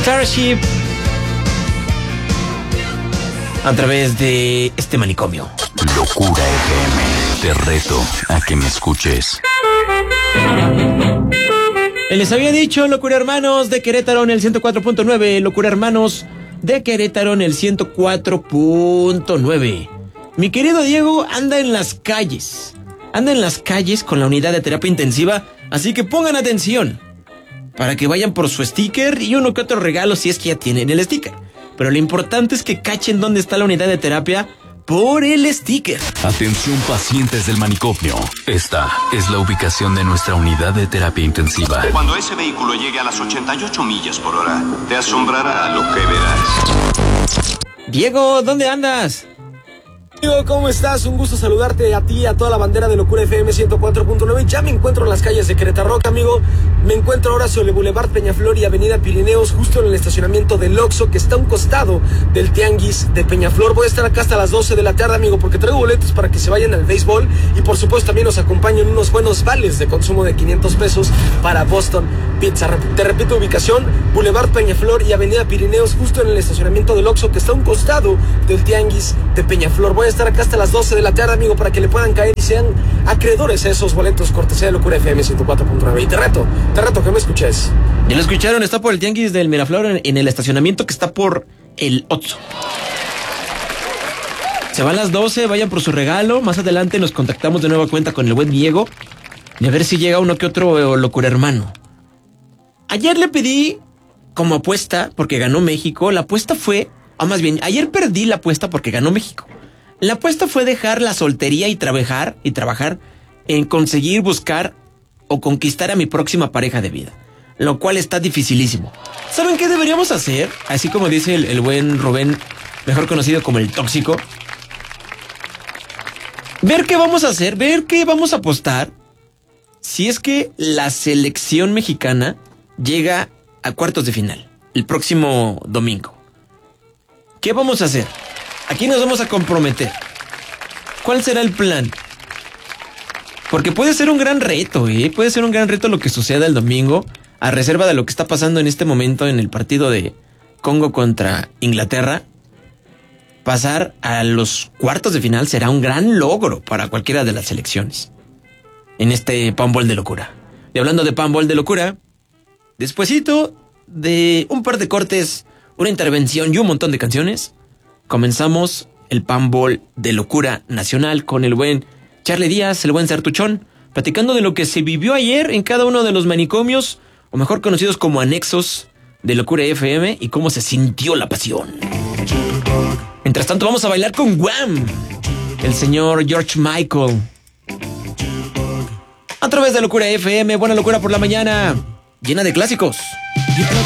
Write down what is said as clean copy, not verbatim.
Starship a través de este manicomio. Locura FM, te reto a que me escuches. Les había dicho, Locura Hermanos de Querétaro en el 104.9, Locura Hermanos de Querétaro en el 104.9. Mi querido Diego anda en las calles con la unidad de terapia intensiva, así que pongan atención para que vayan por su sticker y uno que otro regalo si es que ya tienen el sticker. Pero lo importante es que cachen dónde está la unidad de terapia por el sticker. Atención pacientes del manicomio. Esta es la ubicación de nuestra unidad de terapia intensiva. Cuando ese vehículo llegue a las 88 millas por hora, te asombrará lo que verás. Diego, ¿dónde andas? Amigo, ¿cómo estás? Un gusto saludarte a ti y a toda la bandera de Locura FM 104.9. Ya me encuentro en las calles de Querétaro, amigo. Me encuentro ahora sobre Boulevard Peñaflor y Avenida Pirineos, justo en el estacionamiento del Oxxo, que está a un costado del Tianguis de Peñaflor. Voy a estar acá hasta las 12 de la tarde, amigo, porque traigo boletos para que se vayan al béisbol. Y por supuesto también nos acompañan unos buenos vales de consumo de 500 pesos para Boston Pizza. Te repito, ubicación, Boulevard Peñaflor y Avenida Pirineos, justo en el estacionamiento del Oxxo, que está a un costado del Tianguis de Peñaflor. Voy a estar acá hasta las 12 de la tarde, amigo, para que le puedan caer y sean acreedores a esos boletos cortesía de Locura FM 104.9. Y te reto que me escuches. Ya lo escucharon, está por el Tianguis del Miraflor en el estacionamiento que está por el Oxxo. Se van las 12, vayan por su regalo. Más adelante nos contactamos de nueva cuenta con el buen Diego y a ver si llega uno que otro Locura Hermano. Ayer le pedí como apuesta porque ganó México. La apuesta fue, o más bien, ayer perdí la apuesta porque ganó México. La apuesta fue dejar la soltería y trabajar en conseguir, buscar o conquistar a mi próxima pareja de vida, lo cual está dificilísimo. ¿Saben qué deberíamos hacer? Así como dice el buen Rubén, mejor conocido como el tóxico. Ver qué vamos a hacer, ver qué vamos a apostar si es que la selección mexicana llega a cuartos de final el próximo domingo. ¿Qué vamos a hacer? Aquí nos vamos a comprometer. ¿Cuál será el plan? Porque puede ser un gran reto, puede ser un gran reto lo que suceda el domingo, a reserva de lo que está pasando en este momento en el partido de Congo contra Inglaterra. Pasar a los cuartos de final será un gran logro para cualquiera de las selecciones en este Panball de locura. Y hablando de Panball de locura, despuesito de un par de cortes, una intervención y un montón de canciones, comenzamos el Panball de locura nacional con el buen Charlie Díaz, el buen Sartuchón, platicando de lo que se vivió ayer en cada uno de los manicomios, o mejor conocidos como anexos de Locura FM, y cómo se sintió la pasión. Mientras tanto vamos a bailar con Wham, el señor George Michael, a través de Locura FM. Buena locura por la mañana, llena de clásicos.